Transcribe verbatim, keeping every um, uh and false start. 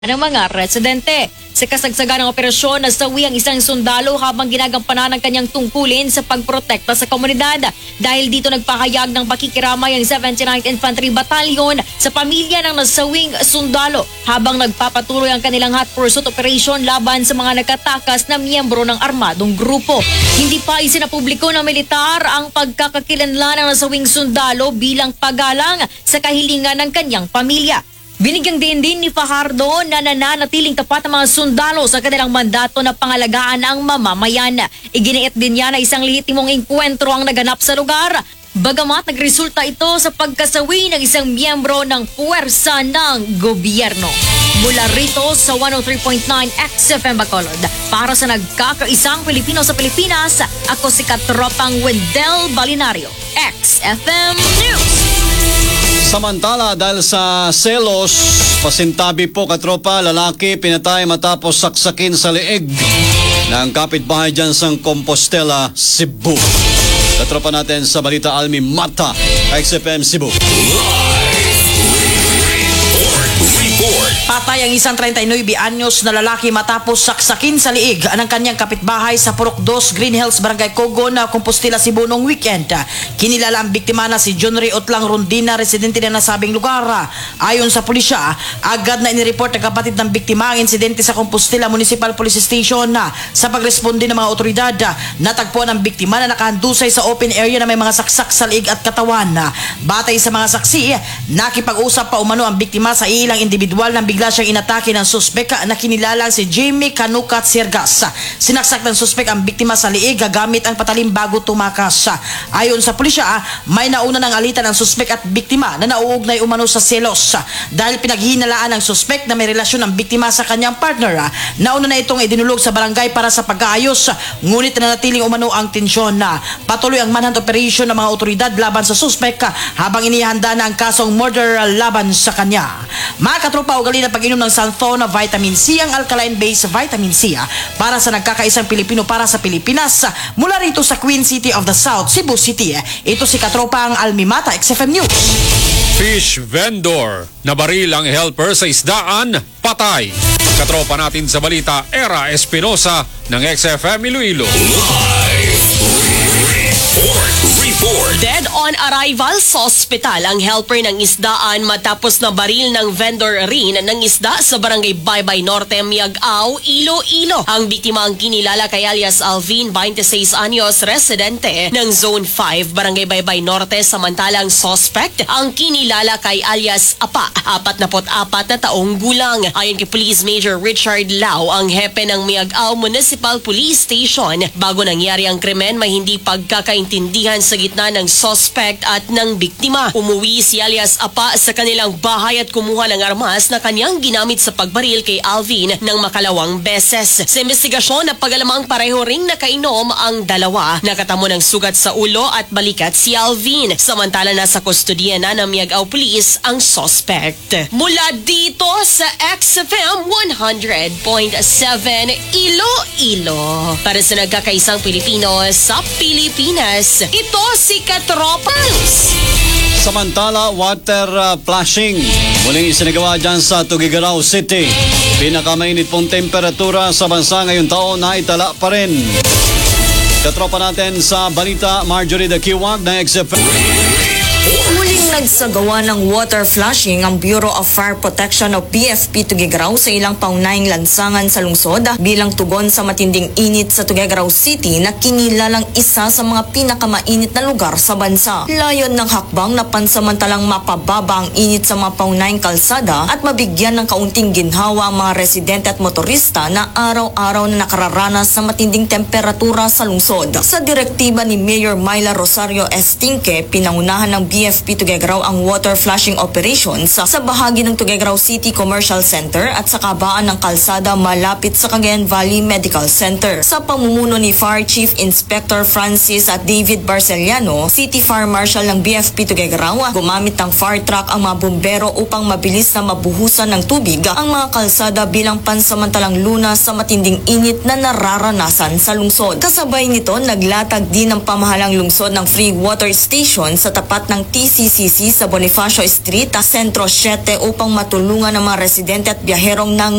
ng mga residente. Sa kasagsagan ng operasyon, nasawi ang isang sundalo habang ginagampanan ang kanyang tungkulin sa pagprotekta sa komunidad. Dahil dito nagpahayag ng pakikiramay ang seventy-ninth Infantry Battalion sa pamilya ng nasawing sundalo habang nagpapatuloy ang kanilang hot pursuit operation laban sa mga nakatakas na miyembro ng armadong grupo. Hindi pa isinapubliko ng militar ang pagkakakilanlan ng nasawing sundalo bilang paggalang sa kahilingan ng kanyang pamilya. Binigyang din din ni Fajardo na nananatiling tapat ang mga sundalo sa kanilang mandato na pangalagaan ang mamamayan. Iginiit din niya na isang lehitimong engkwentro ang naganap sa lugar. Bagamat nagresulta ito sa pagkasawi ng isang miyembro ng puwersa ng gobyerno. Mula rito sa one oh three point nine X F M Bacolod, para sa nagkakaisang Pilipino sa Pilipinas, ako si Katropang Wendell Balinario, X F M News. Samantala, dahil sa selos, pasintabi po katropa, lalaki pinatay matapos saksakin sa leeg ng kapitbahay dyan sa Compostela, Cebu. Katropa natin sa balita, Almi Mata, X F M Cebu. Patay ang isang thirty-nine anyos na lalaki matapos saksakin sa liig ng kanyang kapitbahay sa Purok dos, Green Hills, Barangay Cogon, Compostela, Cebu noong weekend. Kinilala ang biktima na si John Ray Otlang Rondina, residente na nasabing lugar. Ayon sa pulisya, agad na inireport ng kapatid ng biktima ang insidente sa Compostela Municipal Police Station. Sa pagresponde ng mga otoridad, natagpuan ang biktima na nakahandusay sa open area na may mga saksak sa liig at katawan. Batay sa mga saksi, nakipag-usap pa umano ang biktima sa ilang individual na bigla siyang inatake ng suspek na kinilalang si Jamie Canucat Siergas. Sinaksak ng suspek ang biktima sa liig gamit ang patalim bago tumakas. Ayon sa pulisya, may nauna ng alitan ng suspek at biktima na nauugnay umano sa selos. Dahil pinaghihinalaan ng suspek na may relasyon ng biktima sa kanyang partner, nauna na itong idinulog sa barangay para sa pag-aayos, ngunit nanatiling umano ang tensyon. Patuloy ang manhunt operation ng mga otoridad laban sa suspek habang inihanda na ang kasong murder laban sa kanya. Mga katropa, ugali na pag-inom ng Santhona Vitamin C, ang alkaline-based vitamin C para sa nagkakaisang Pilipino para sa Pilipinas. Mula rito sa Queen City of the South, Cebu City, ito si katropa ang Almi Mata, X F M News. Fish vendor, nabaril ang helper sa isdaan, patay. Katropa natin sa balita, Era Espinosa ng X F M Iloilo. Dead on arrival sa ospital ang helper ng isdaan matapos na baril ng vendor rin ng isda sa barangay Baybay Norte, Miag-Aw, Iloilo. Ang biktima ang kinilala kay alias Alvin, twenty-six anyos, residente ng Zone five, barangay Baybay Norte, samantalang suspect ang kinilala kay alias Apa, forty-four na taong gulang. Ayon kay Police Major Richard Lau, ang hepe ng Miag-Aw Municipal Police Station, bago nangyari ang krimen, may hindi pagkakaintindihan sa gitna ng suspect at ng biktima. Umuwi si alias Apa sa kanilang bahay at kumuha ng armas na kanyang ginamit sa pagbaril kay Alvin ng makalawang beses. Sa investigasyon, napagalamang pareho ring nakainom ang dalawa. Nakatamo ng sugat sa ulo at balikat si Alvin. Samantala, nasa kustodiya na ng Miag-Aw Police ang suspect. Mula dito sa X F M one hundred point seven Iloilo, para sa nagkakaisang Pilipino sa Pilipinas, ito si Katropans. Samantala, water uh, flushing muling isinagawa dyan sa Tugigaraw City. Pinakamainit pong temperatura sa bansa ngayong taon na itala pa rin. Katropa natin sa balita, Marjorie de Kiwag ng X F M. Muling nagsagawa ng water flushing ang Bureau of Fire Protection o B F P Tugigaraw sa ilang paunahing lansangan sa lungsod bilang tugon sa matinding init sa Tugigaraw City na kinilalang isa sa mga pinakamainit na lugar sa bansa. Layon ng hakbang na pansamantalang mapababa ang init sa mga paunahing kalsada at mabigyan ng kaunting ginhawa ang mga residente at motorista na araw-araw na nakararanas sa matinding temperatura sa lungsod. Sa direktiba ni Mayor Myla Rosario Estinque, pinangunahan ng B F P Tugigaraw ang water flushing operations sa, sa bahagi ng Tugigaraw City Commercial Center at sa kabaan ng kalsada malapit sa Cagayan Valley Medical Center. Sa pamumuno ni Fire Chief Inspector Francis at David Barceliano, City Fire Marshal ng B F P Tugigaraw, gumamit ng fire truck ang mga bumbero upang mabilis na mabuhusan ng tubig ang mga kalsada bilang pansamantalang lunas sa matinding init na nararanasan sa lungsod. Kasabay nito, naglatag din ng pamahalang lungsod ng free water station sa tapat ng T C C C sa Bonifacio Street, Centro seven upang matulungan ang mga residente at biyaherong nang